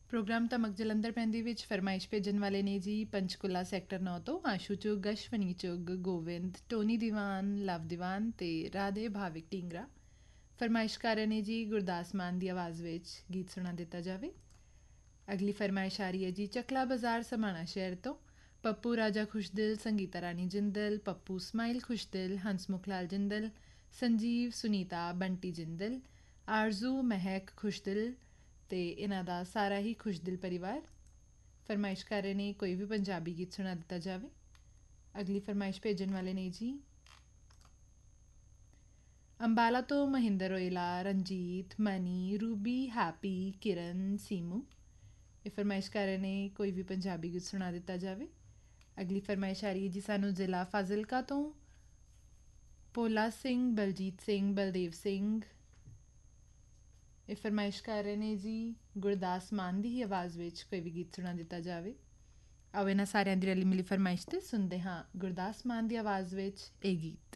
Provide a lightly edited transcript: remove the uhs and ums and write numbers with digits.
Programme ਧਮਕ Jalandhar ਪੈਂਦੀ ਵਿੱਚ ਫਰਮਾਇਸ਼ ਭੇਜਣ ਵਾਲੇ ਨੇ ਜੀ ਪੰਚਕੂਲਾ ਸੈਕਟਰ 9 ਤੋਂ ਆਸ਼ੂ ਚੁੱਗ, ਅਸ਼ਵਨੀ ਚੁੱਗ, ਗੋਵਿੰਦ, ਟੋਨੀ ਦੀਵਾਨ, ਲਵ ਦੀਵਾਨ ਤੇ ਰਾਧੇ ਭਾਵਿਕ ਢੀਂਗਰਾ। ਫਰਮਾਇਸ਼ ਕਰ ਰਹੇ ਨੇ ਜੀ ਗੁਰਦਾਸ ਮਾਨ ਦੀ ਆਵਾਜ਼ ਵਿੱਚ ਗੀਤ ਸੁਣਾ ਦਿੱਤਾ ਜਾਵੇ। ਅਗਲੀ ਫਰਮਾਇਸ਼ ਆ ਰਹੀ ਹੈ ਜੀ ਚੱਕਲਾ ਬਾਜ਼ਾਰ ਸਮਾਣਾ ਸ਼ਹਿਰ ਤੋਂ ਪੱਪੂ ਰਾਜਾ ਖੁਸ਼ਦਿਲ, ਸੰਗੀਤਾ ਰਾਣੀ ਜਿੰਦਲ, ਪੱਪੂ ਸਮਾਈਲ ਖੁਸ਼ਦਿਲ, ਹੰਸਮੁਖ ਲਾਲ ਜਿੰਦਲ, ਸੰਜੀਵ, ਸੁਨੀਤਾ, ਬੰਟੀ ਜਿੰਦਲ, ਆਰਜ਼ੂ, ਮਹਿਕ ਖੁਸ਼ਦਿਲ ਅਤੇ ਇਹਨਾਂ ਦਾ ਸਾਰਾ ਹੀ ਖੁਸ਼ਦਿਲ ਪਰਿਵਾਰ। ਫਰਮਾਇਸ਼ ਕਰ ਰਹੇ ਨੇ ਕੋਈ ਵੀ ਪੰਜਾਬੀ ਗੀਤ ਸੁਣਾ ਦਿੱਤਾ ਜਾਵੇ। ਅਗਲੀ ਫਰਮਾਇਸ਼ ਭੇਜਣ ਵਾਲੇ ਨੇ ਜੀ ਅੰਬਾਲਾ ਤੋਂ Mahinder ਰੋਇਲਾ, Ranjit, money, Ruby, happy, ਕਿਰਨ, ਸੀਮੂ। ਇਹ ਫਰਮਾਇਸ਼ ਕਰ ਰਹੇ ਨੇ ਕੋਈ ਵੀ ਪੰਜਾਬੀ ਗੀਤ ਸੁਣਾ ਦਿੱਤਾ ਜਾਵੇ। ਅਗਲੀ ਫਰਮਾਇਸ਼ ਆ ਰਹੀ ਹੈ ਜੀ ਸਾਨੂੰ ਜ਼ਿਲ੍ਹਾ ਫਾਜ਼ਿਲਕਾ ਤੋਂ ਭੋਲਾ ਸਿੰਘ, ਬਲਜੀਤ ਸਿੰਘ, ਬਲਦੇਵ ਸਿੰਘ। ਇਹ ਫਰਮਾਇਸ਼ ਕਰ ਰਹੇ ਨੇ ਜੀ ਗੁਰਦਾਸ ਮਾਨ ਦੀ ਹੀ ਆਵਾਜ਼ ਵਿੱਚ ਕੋਈ ਵੀ ਗੀਤ ਸੁਣਾ ਦਿੱਤਾ ਜਾਵੇ। ਆਓ ਇਹਨਾਂ ਸਾਰਿਆਂ ਦੀ ਰਲੀ ਮਿਲੀ ਫਰਮਾਇਸ਼ 'ਤੇ ਸੁਣਦੇ ਹਾਂ ਗੁਰਦਾਸ ਮਾਨ ਦੀ ਆਵਾਜ਼ ਵਿੱਚ ਇਹ ਗੀਤ।